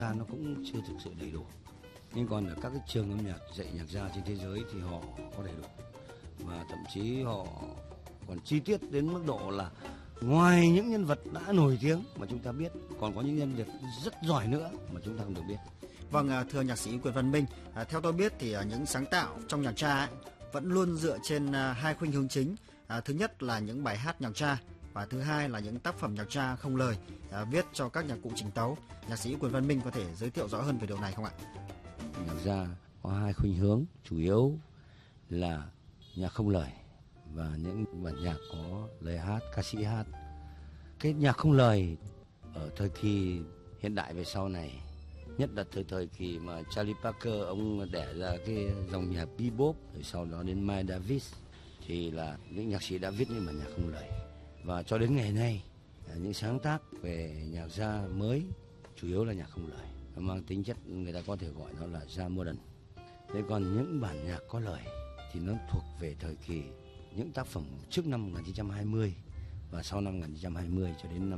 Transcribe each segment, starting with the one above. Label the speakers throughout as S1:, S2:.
S1: nó cũng chưa thực sự đầy đủ. Nhưng còn ở các cái trường âm nhạc dạy nhạc gia trên thế giới thì họ có đầy đủ. Và thậm chí họ còn chi tiết đến mức độ là ngoài những nhân vật đã nổi tiếng mà chúng ta biết, còn có những nhân vật rất giỏi nữa mà chúng ta không được biết.
S2: Vâng, thưa nhạc sĩ Quyền Văn Minh, theo tôi biết thì những sáng tạo trong nhạc tra vẫn luôn dựa trên hai khuynh hướng chính. Thứ nhất là những bài hát nhạc tra và thứ hai là những tác phẩm nhạc tra không lời viết cho các nhạc cụ trình tấu. Nhạc sĩ Quyền Văn Minh có thể giới thiệu rõ hơn về điều này không ạ?
S1: Nhạc gia có hai khuynh hướng, chủ yếu là nhạc không lời và những bản nhạc có lời hát, ca sĩ hát. Cái nhạc không lời ở thời kỳ hiện đại về sau này, nhất là thời kỳ mà Charlie Parker ông đẻ ra cái dòng nhạc bebop, rồi sau đó đến Miles Davis, thì là những nhạc sĩ đã viết những bản nhạc không lời. Và cho đến ngày nay, những sáng tác về nhạc gia mới chủ yếu là nhạc không lời, nó mang tính chất người ta có thể gọi nó là jazz modern. Thế còn những bản nhạc có lời thì nó thuộc về thời kỳ những tác phẩm trước năm 1920 và sau năm 1920 cho đến năm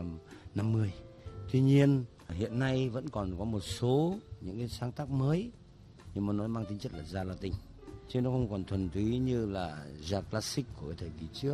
S1: 1950. Tuy nhiên hiện nay vẫn còn có một số những cái sáng tác mới nhưng mà nó mang tính chất là jazz Latin, chứ nó không còn thuần túy như là jazz classic của cái thời kỳ trước.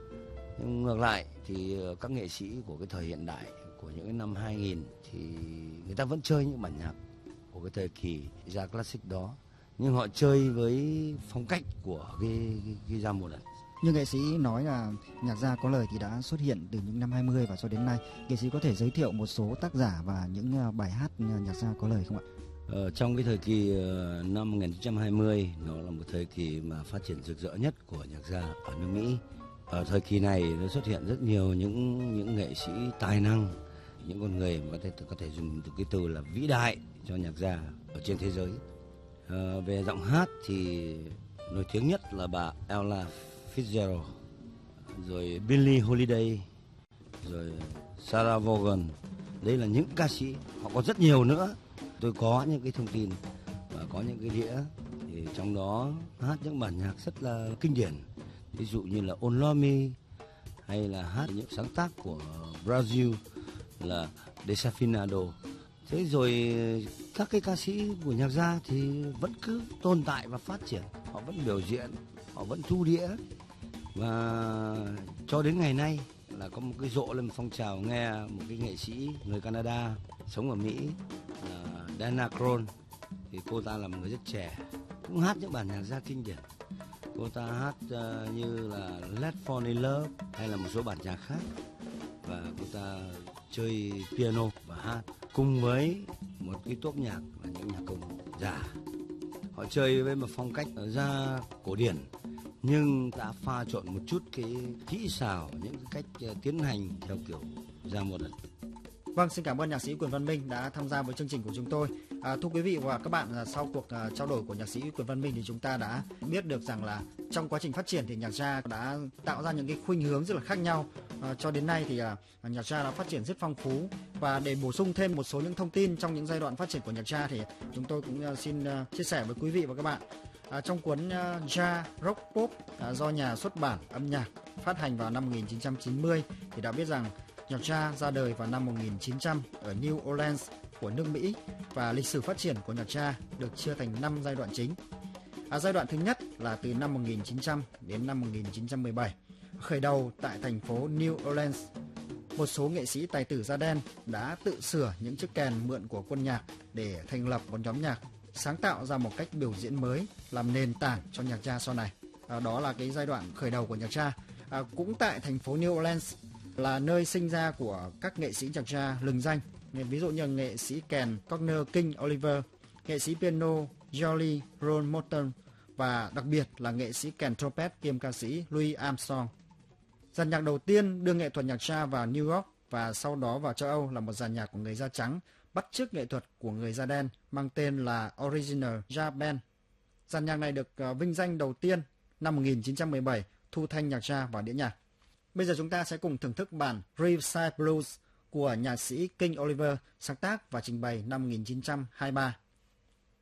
S1: Nhưng ngược lại thì các nghệ sĩ của cái thời hiện đại của những cái năm 2000 thì người ta vẫn chơi những bản nhạc của cái thời kỳ jazz classic đó, nhưng họ chơi với phong cách của cái jazz modern.
S2: Như nghệ sĩ nói là nhạc gia có lời thì đã xuất hiện từ những năm 20 và cho đến nay. Nghệ sĩ có thể giới thiệu một số tác giả và những bài hát nhạc gia có lời không ạ?
S1: Trong cái thời kỳ năm 1920, nó là một thời kỳ mà phát triển rực rỡ nhất của nhạc gia ở nước Mỹ. Ở thời kỳ này nó xuất hiện rất nhiều những nghệ sĩ tài năng, những con người mà có thể dùng cái từ là vĩ đại cho nhạc gia ở trên thế giới. Về giọng hát thì nổi tiếng nhất là bà Ella Fitzgerald, rồi Billie Holiday, rồi Sarah Vaughan. Đây là những ca sĩ, họ có rất nhiều nữa. Tôi có những cái thông tin và có những cái đĩa thì trong đó hát những bản nhạc rất là kinh điển, ví dụ như là On Love Me, hay là hát những sáng tác của Brazil là Desafinado. Thế rồi các cái ca sĩ của nhạc gia thì vẫn cứ tồn tại và phát triển, họ vẫn biểu diễn, họ vẫn thu đĩa. Và cho đến ngày nay là có một cái rộ lên phong trào nghe một cái nghệ sĩ người Canada sống ở Mỹ là Diana Krall. Thì cô ta là một người rất trẻ, cũng hát những bản nhạc gia kinh điển. Cô ta hát như là Let's Fall in Love hay là một số bản nhạc khác, và cô ta chơi piano và hát cùng với một cái tốp nhạc là những nhạc công già. Họ chơi với một phong cách ra cổ điển nhưng đã pha trộn một chút cái kỹ xảo, những cái cách tiến hành theo kiểu jazz modern.
S2: Vâng, xin cảm ơn nhạc sĩ Quyền Văn Minh đã tham gia với chương trình của chúng tôi. Thưa quý vị và các bạn, sau cuộc trao đổi của nhạc sĩ Quyền Văn Minh thì chúng ta đã biết được rằng là trong quá trình phát triển thì nhạc jazz đã tạo ra những cái khuynh hướng rất là khác nhau. Cho đến nay thì nhạc jazz đã phát triển rất phong phú, và để bổ sung thêm một số những thông tin trong những giai đoạn phát triển của nhạc jazz thì chúng tôi cũng xin chia sẻ với quý vị và các bạn. Trong cuốn Jazz Rock Pop do nhà xuất bản âm nhạc phát hành vào năm 1990 thì đã biết rằng nhạc jazz ra đời vào năm 1900 ở New Orleans của nước Mỹ, và lịch sử phát triển của nhạc jazz được chia thành 5 giai đoạn chính. Giai đoạn thứ nhất là từ năm 1900 đến năm 1917, khởi đầu tại thành phố New Orleans. Một số nghệ sĩ tài tử da đen đã tự sửa những chiếc kèn mượn của quân nhạc để thành lập một nhóm nhạc, sáng tạo ra một cách biểu diễn mới làm nền tảng cho nhạc jazz sau này. Đó là cái giai đoạn khởi đầu của nhạc jazz. Cũng tại thành phố New Orleans là nơi sinh ra của các nghệ sĩ nhạc jazz lừng danh, ví dụ như nghệ sĩ kèn Cornell King Oliver, nghệ sĩ piano Jolly Roll Morton và đặc biệt là nghệ sĩ kèn trumpet kiêm ca sĩ Louis Armstrong. Dàn nhạc đầu tiên đưa nghệ thuật nhạc jazz vào New York và sau đó vào châu Âu là một dàn nhạc của người da trắng bắt chước nghệ thuật của người da đen mang tên là Original Jazz Band. Dàn nhạc này được vinh danh đầu tiên năm 1917 thu thanh nhạc jazz vào đĩa nhạc. Bây giờ chúng ta sẽ cùng thưởng thức bản Riverside Blues của nhạc sĩ King Oliver sáng tác và trình bày năm 1923.